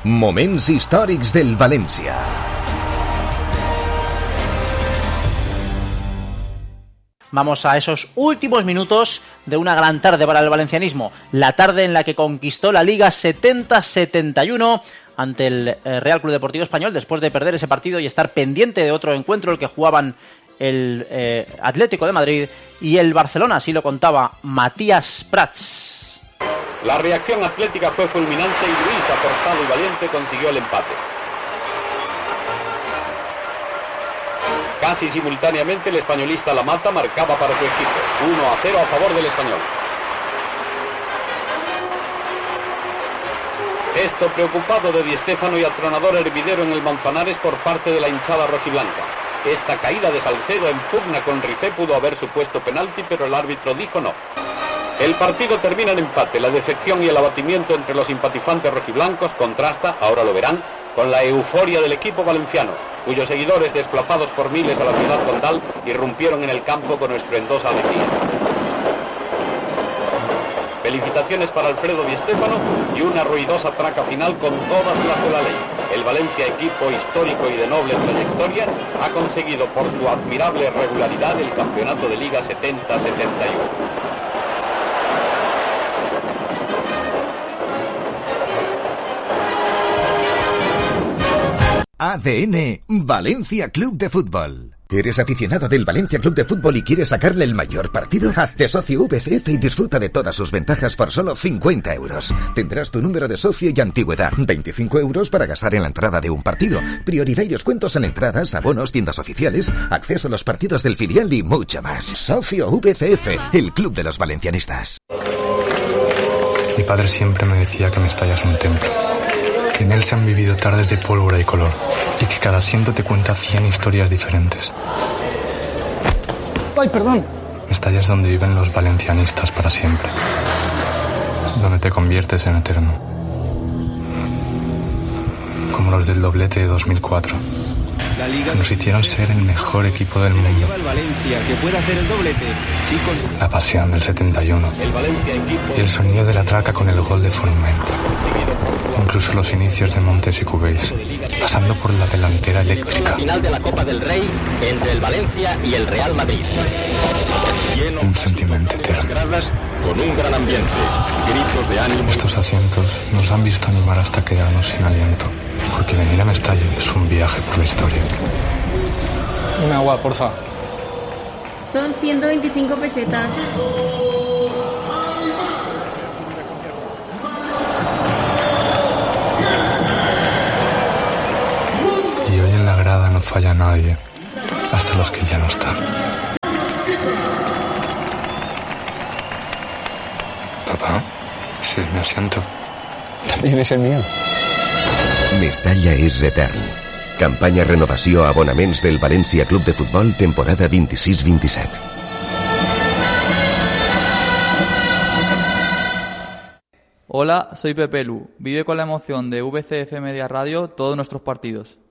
Moments històrics del València. Vamos a esos últimos minutos de una gran tarde para el valencianismo. La tarde en la que conquistó la Liga 70-71 ante el Real Club Deportivo Español, después de perder ese partido y estar pendiente de otro encuentro, el que jugaban el Atlético de Madrid y el Barcelona. Así lo contaba Matías Prats. La reacción atlética fue fulminante y Luis, aportado y valiente, consiguió el empate. Casi simultáneamente el españolista La Mata marcaba para su equipo, 1-0 a favor del Español. Esto preocupado de Di Stéfano y atronador hervidero en el Manzanares por parte de la hinchada rojiblanca. Esta caída de Salcedo en pugna con Rifé pudo haber supuesto penalti, pero el árbitro dijo no. El partido termina en empate. La defección y el abatimiento entre los simpatizantes rojiblancos contrasta, ahora lo verán, con la euforia del equipo valenciano, cuyos seguidores, desplazados por miles a la ciudad condal, irrumpieron en el campo con estruendosa alegría. Felicitaciones para Alfredo Di Stéfano y una ruidosa traca final con todas las de la ley. El Valencia, equipo histórico y de noble trayectoria, ha conseguido por su admirable regularidad el campeonato de Liga 70-71. ADN Valencia Club de Fútbol. ¿Eres aficionado del Valencia Club de Fútbol y quieres sacarle el mayor partido? Hazte socio VCF y disfruta de todas sus ventajas por solo 50 euros. Tendrás tu número de socio y antigüedad. 25 euros para gastar en la entrada de un partido. Prioridad y descuentos en entradas, abonos, tiendas oficiales, acceso a los partidos del filial y mucho más. Socio VCF, el club de los valencianistas. Mi padre siempre me decía que Mestalla es un templo, que en él se han vivido tardes de pólvora y color, y que cada asiento te cuenta 100 historias diferentes. ¡Ay, perdón! Mestalla es donde viven los valencianistas para siempre, donde te conviertes en eterno, como los del doblete de 2004, que nos hicieron ser el mejor equipo del mundo. La pasión del 71 y el sonido de la traca con el gol de Forment. Incluso los inicios de Montes y Cubéis, pasando por la delantera eléctrica. Final de la Copa del Rey entre el Valencia y el Real Madrid. Un sentimiento eterno. Con un gran ambiente, gritos de ánimo. Estos asientos nos han visto animar hasta quedarnos sin aliento, porque venir a Mestalla es un viaje por la historia. Un agua, porfa. Son 125 pesetas. Y hoy en la grada no falla nadie, hasta los que ya no están. Papá, ese es mi asiento. También es el mío. Mestalla és etern. Campanya renovació a abonaments del València Club de Futbol temporada 26-27. Hola, soy Pepe Lu. Vive con la emoción de VCF Media Radio todos nuestros partidos.